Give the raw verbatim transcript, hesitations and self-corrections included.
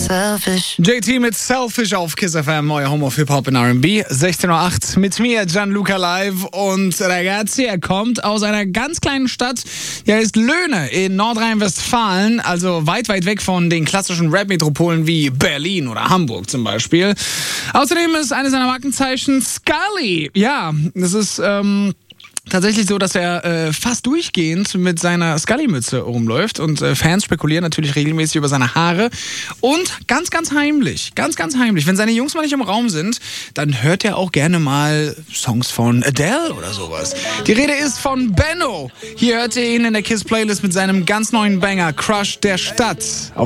selfish. J T mit Selfish auf Kiss F M, euer Home of Hip-Hop in R and B. sechzehn Uhr acht mit mir, Gianluca Live. Und Ragazzi, er kommt aus einer ganz kleinen Stadt, die heißt Löhne in Nordrhein-Westfalen. Also weit, weit weg von den klassischen Rap-Metropolen wie Berlin oder Hamburg zum Beispiel. Außerdem ist eines seiner Markenzeichen Scully. Ja, das ist... ähm tatsächlich so, dass er äh, fast durchgehend mit seiner Scully-Mütze rumläuft und äh, Fans spekulieren natürlich regelmäßig über seine Haare und ganz, ganz heimlich, ganz, ganz heimlich, wenn seine Jungs mal nicht im Raum sind, dann hört er auch gerne mal Songs von Adele oder sowas. Die Rede ist von Benno. Hier hört ihr ihn in der Kiss-Playlist mit seinem ganz neuen Banger Crush der Stadt. Auf